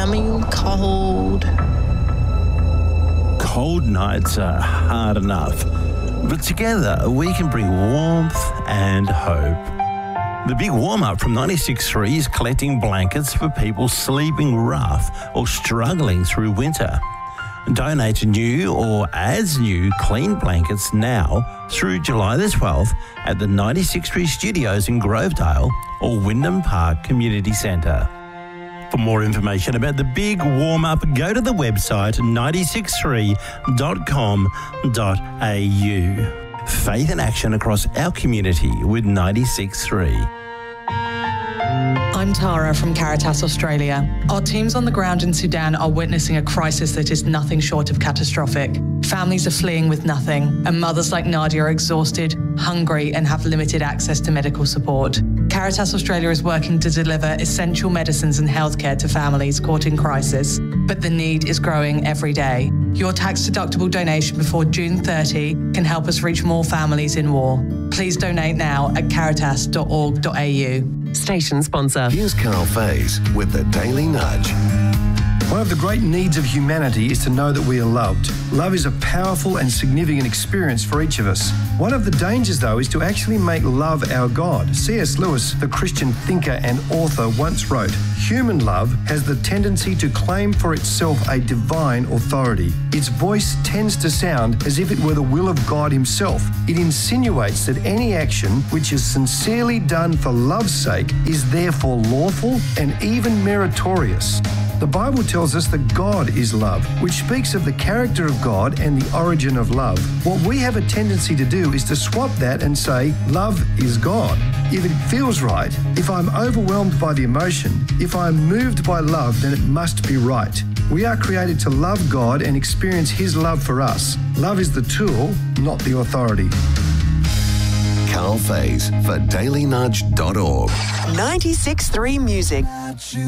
becoming cold. Cold nights are hard enough, but together we can bring warmth and hope. The big warm-up from 96.3 is collecting blankets for people sleeping rough or struggling through winter. Donate new or as new clean blankets now through July the 12th at the 96.3 Studios in Grovedale or Wyndham Park Community Centre. For more information about the big warm-up, go to the website 963.com.au. Faith and action across our community with 96.3. I'm Tara from Caritas Australia. Our teams on the ground in Sudan are witnessing a crisis that is nothing short of catastrophic. Families are fleeing with nothing, and mothers like Nadia are exhausted, hungry, and have limited access to medical support. Caritas Australia is working to deliver essential medicines and healthcare to families caught in crisis, but the need is growing every day. Your tax-deductible donation before June 30 can help us reach more families in war. Please donate now at caritas.org.au. Station sponsor. Here's Carl Faze with the Daily Nudge. One of the great needs of humanity is to know that we are loved. Love is a powerful and significant experience for each of us. One of the dangers, though, is to actually make love our God. C.S. Lewis, the Christian thinker and author, once wrote, "Human love has the tendency to claim for itself a divine authority. Its voice tends to sound as if it were the will of God himself. It insinuates that any action which is sincerely done for love's sake is therefore lawful and even meritorious." The Bible tells us that God is love, which speaks of the character of God and the origin of love. What we have a tendency to do is to swap that and say, love is God. If it feels right, if I'm overwhelmed by the emotion, if I'm moved by love, then it must be right. We are created to love God and experience his love for us. Love is the tool, not the authority. Carl Faze for dailynudge.org. 96.3 Music.